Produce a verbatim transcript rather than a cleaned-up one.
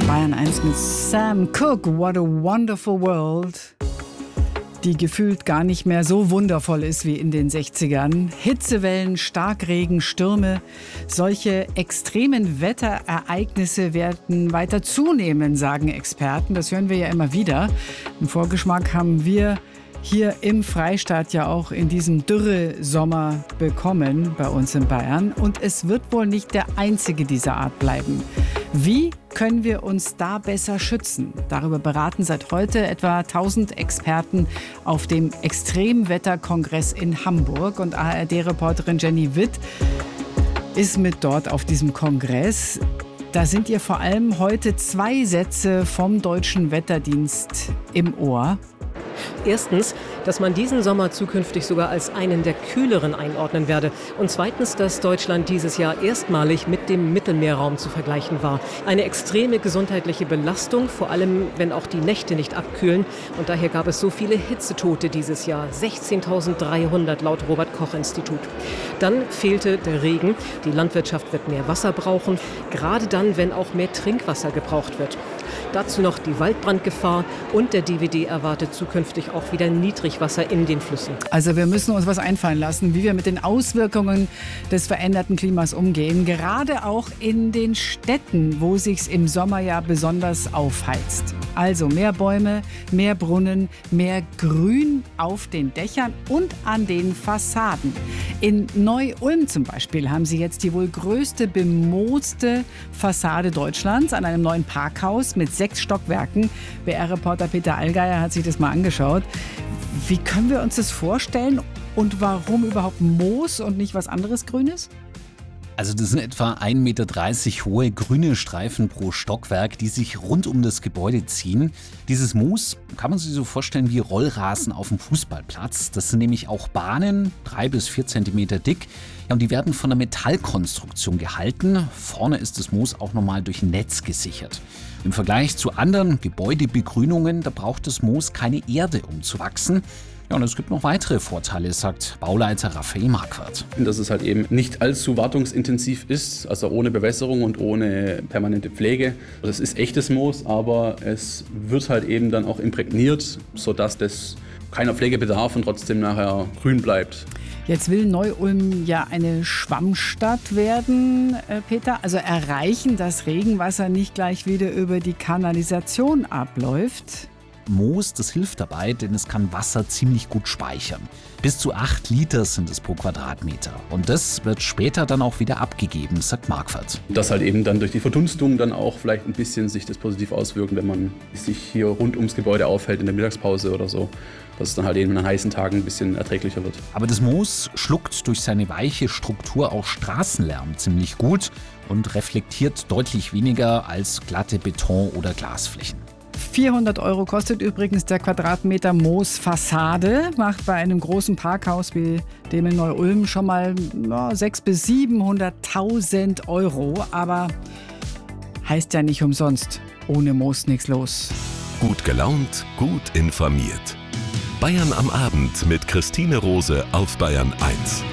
Bayern eins mit Sam Cooke, What a Wonderful World, die gefühlt gar nicht mehr so wundervoll ist wie in den sechzigern. Hitzewellen, Starkregen, Stürme, solche extremen Wetterereignisse werden weiter zunehmen, sagen Experten. Das hören wir ja immer wieder. Einen Vorgeschmack haben wir hier im Freistaat ja auch in diesem Dürresommer bekommen bei uns in Bayern. Und es wird wohl nicht der einzige dieser Art bleiben. Wie können wir uns da besser schützen? Darüber beraten seit heute etwa tausend Experten auf dem Extremwetterkongress in Hamburg. Und A R D-Reporterin Jenny Witt ist mit dort auf diesem Kongress. Da sind ihr vor allem heute zwei Sätze vom Deutschen Wetterdienst im Ohr. Erstens, dass man diesen Sommer zukünftig sogar als einen der kühleren einordnen werde. Und zweitens, dass Deutschland dieses Jahr erstmalig mit dem Mittelmeerraum zu vergleichen war. Eine extreme gesundheitliche Belastung, vor allem wenn auch die Nächte nicht abkühlen. Und daher gab es so viele Hitzetote dieses Jahr. sechzehntausenddreihundert laut Robert-Koch-Institut. Dann fehlte der Regen. Die Landwirtschaft wird mehr Wasser brauchen. Gerade dann, wenn auch mehr Trinkwasser gebraucht wird. Dazu noch die Waldbrandgefahr und der D W D erwartet zukünftig auch wieder Niedrigwasser in den Flüssen. Also wir müssen uns was einfallen lassen, wie wir mit den Auswirkungen des veränderten Klimas umgehen. Gerade auch in den Städten, wo sich's im Sommer ja besonders aufheizt. Also mehr Bäume, mehr Brunnen, mehr Grün auf den Dächern und an den Fassaden. In Neu-Ulm zum Beispiel haben sie jetzt die wohl größte bemooste Fassade Deutschlands an einem neuen Parkhaus mit sechs Stockwerken. B R-Reporter Peter Allgeier hat sich das mal angeschaut. Wie können wir uns das vorstellen und warum überhaupt Moos und nicht was anderes Grünes? Also das sind etwa ein Meter dreißig hohe grüne Streifen pro Stockwerk, die sich rund um das Gebäude ziehen. Dieses Moos kann man sich so vorstellen wie Rollrasen auf dem Fußballplatz. Das sind nämlich auch Bahnen, drei bis vier Zentimeter dick. Ja, und die werden von einer Metallkonstruktion gehalten. Vorne ist das Moos auch nochmal durch ein Netz gesichert. Im Vergleich zu anderen Gebäudebegrünungen, da braucht das Moos keine Erde, um zu wachsen. Ja, und es gibt noch weitere Vorteile, sagt Bauleiter Raphael Marquardt. Dass es halt eben nicht allzu wartungsintensiv ist, also ohne Bewässerung und ohne permanente Pflege. Das ist echtes Moos, aber es wird halt eben dann auch imprägniert, sodass das keiner Pflege bedarf und trotzdem nachher grün bleibt. Jetzt will Neu-Ulm ja eine Schwammstadt werden, äh, Peter. Also erreichen, dass Regenwasser nicht gleich wieder über die Kanalisation abläuft. Moos, das hilft dabei, denn es kann Wasser ziemlich gut speichern. Bis zu acht Liter sind es pro Quadratmeter. Und das wird später dann auch wieder abgegeben, sagt Marquardt. Dass halt eben dann durch die Verdunstung dann auch vielleicht ein bisschen sich das positiv auswirkt, wenn man sich hier rund ums Gebäude aufhält in der Mittagspause oder so. Dass es dann halt eben an heißen Tagen ein bisschen erträglicher wird. Aber das Moos schluckt durch seine weiche Struktur auch Straßenlärm ziemlich gut und reflektiert deutlich weniger als glatte Beton- oder Glasflächen. vierhundert Euro kostet übrigens der Quadratmeter Moosfassade. Macht bei einem großen Parkhaus wie dem in Neu-Ulm schon mal ja, sechshunderttausend bis siebenhunderttausend Euro. Aber heißt ja nicht umsonst, ohne Moos nichts los. Gut gelaunt, gut informiert. Bayern am Abend mit Christine Rose auf Bayern eins.